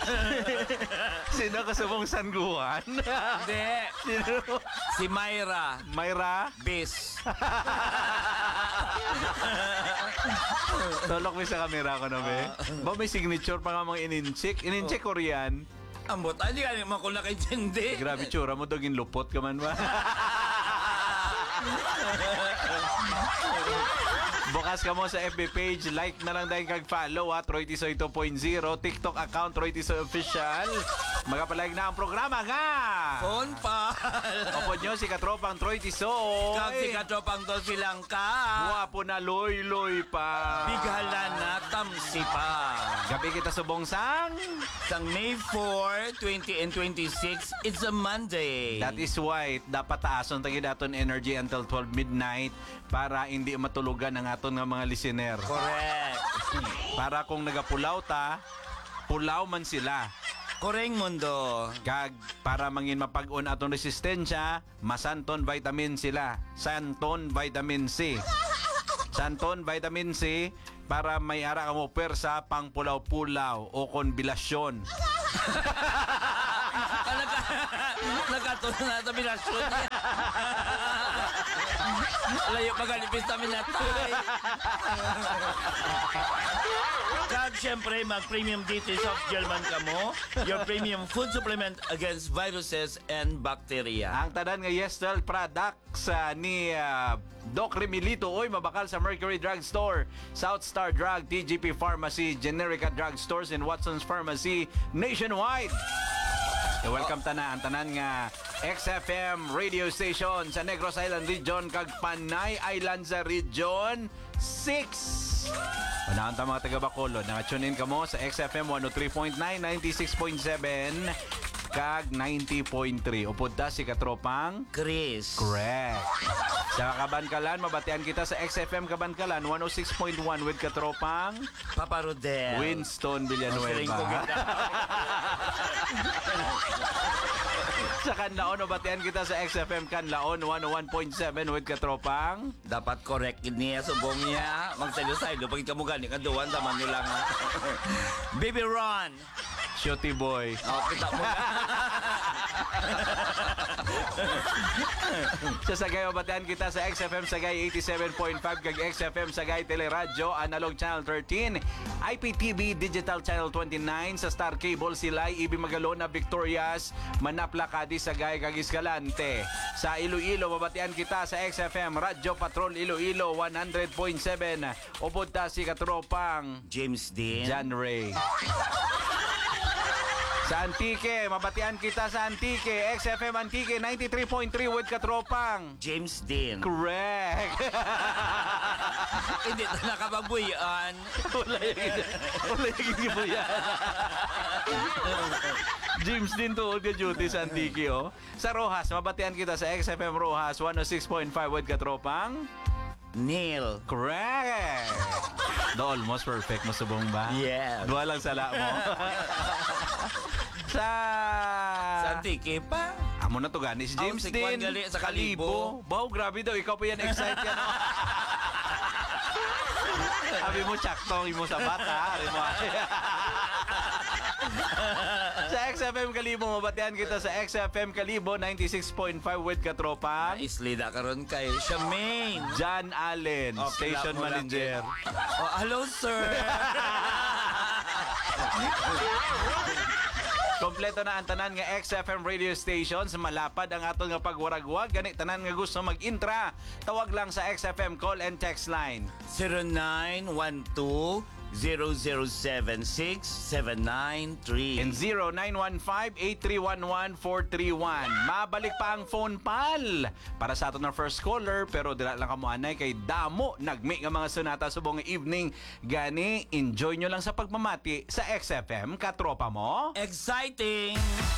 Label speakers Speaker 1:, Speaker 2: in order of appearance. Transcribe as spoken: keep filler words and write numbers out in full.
Speaker 1: Sino kasubong sangguhan?
Speaker 2: Hindi.
Speaker 1: Sino?
Speaker 2: Si Myra.
Speaker 1: Myra?
Speaker 2: Bis.
Speaker 1: Tolok mo sa camera ko na, be. Ba may signature pa nga mga inincheck? Inincheck Korean?
Speaker 2: Ambot, hindi ka naman ko nakaintindi.
Speaker 1: Grabe, tsura mo dogin lupot ka man ba? Bukas ka mo sa F B page, like na lang dahil kag-follow at Roy Tisoy two point oh, TikTok account Roy Tisoy Official. Magapalag na ang programa nga!
Speaker 2: Phone pa.
Speaker 1: Kapod nyo si Katropang Troy Tisoy.
Speaker 2: Kag si Katropang to silang ka.
Speaker 1: Guwapo na loy-loy pa.
Speaker 2: Bighala na tamsi pa.
Speaker 1: Gabi kita subong sang.
Speaker 2: Sang May four, twenty and twenty-six, it's a Monday.
Speaker 1: That is why dapat taason tagi daton energy until twelve midnight para hindi matulugan ang aton nga mga listener.
Speaker 2: Correct.
Speaker 1: Para kung nagapulaw ta, pulaw man sila.
Speaker 2: Koreng mundo.
Speaker 1: Kag para mangin mapag-on atong resistensya, masanton vitamin sila. Santon vitamin C. Santon vitamin C para may ara ka mo persa pang pulaw-pulaw o konbilasyon.
Speaker 2: Nagkatunan na ito binasyon niya. Layo magalipis namin na tayo. Kag syempre mag-premium D T soft gel man ka mo, your premium food supplement against viruses and bacteria.
Speaker 1: Ang tanan nga Yestel products uh, ni uh, Doc Remilito oy mabakal sa Mercury Drug Store, South Star Drug, T G P Pharmacy, Generica Drug Stores, and Watson's Pharmacy nationwide. So, welcome tanan, tanan nga X F M radio station sa Negros Island Region kag Panay Island sa Region six. Panahon ta mga taga Bacolod, naka-tune in ka mo sa X F M one oh three point nine, ninety-six point seven kag ninety point three. Upod ta si Katropang
Speaker 2: Chris.
Speaker 1: Correct. Sa Kabankalan, mabatian kita sa X F M Kabankalan one oh six point one with Katropang
Speaker 2: Papa Rodel.
Speaker 1: Winston
Speaker 2: Siring ko
Speaker 1: Villanueva.
Speaker 2: kita.
Speaker 1: Sa Kanlaon, mabatian kita sa X F M Kanlaon one oh one point seven with Katropang
Speaker 2: Dapat correct niya subong niya. Magsayo-sayo pag ikaw mo gani kaduan taman nila nga. Baby Ron.
Speaker 1: Shorty Boy.
Speaker 2: Oh, kita mo.
Speaker 1: Sa Sagay, mabatian kita sa X F M Sagay eighty-seven point five kag X F M Sagay Teleradyo Analog Channel thirteen, I P T V Digital Channel twenty-nine, sa Star Cable Silay, Ibi Magalona, Victorias, Manapla, Cadiz, Sagay kag Escalante. Sa Iloilo, mabatian kita sa X F M Radyo Patrol Iloilo one hundred point seven. Upod ta si Katropang
Speaker 2: James Dean.
Speaker 1: John Ray. Sa Antique, mabatian kita sa Antique, X F M Antique ninety-three point three with Katropang
Speaker 2: James Dean.
Speaker 1: Correct.
Speaker 2: Hindi na nakababuyan.
Speaker 1: Wala yung wala yung gibuyan. James din to all duty sa Antique, oh. Sa Rojas, mabatian kita sa X F M Rojas one oh six point five with Katropang
Speaker 2: Neil.
Speaker 1: Correct. The almost perfect, masubong ba?
Speaker 2: Yes.
Speaker 1: Dua lang sala mo. Sa
Speaker 2: Sa Antique pa.
Speaker 1: Amo na to gani si James
Speaker 2: Oh, si
Speaker 1: din.
Speaker 2: Juan gali sa Kalibo.
Speaker 1: Wow, grabe daw. Ikaw pa yan excited yan. Oh. Sabi mo, tsaktong mo sa bata. Sabi mo, sa X F M Kalibo, mabatian kita sa X F M Kalibo ninety-six point five with Katropang
Speaker 2: Islida karon kay Shamaine.
Speaker 1: John Allen,
Speaker 2: Oh,
Speaker 1: station
Speaker 2: kila mo lang
Speaker 1: manager.
Speaker 2: Oh, hello sir.
Speaker 1: Kompleto na ang tanan nga X F M radio stations. Malapad ang aton nga pagwaragwag. Gani tanan nga gusto mag-intra, tawag lang sa X F M call and text line
Speaker 2: zero nine one two zero zero seven six seven nine three
Speaker 1: and zero nine one five eight three one one four three one. Mabalik pa ang phone pal para sa aton na first caller, pero dira lang kamo anay kay damo nagmi nga mga sunata subong nga evening. Gani enjoy nyo lang sa pagmamati sa X F M Katropa mo.
Speaker 2: Exciting.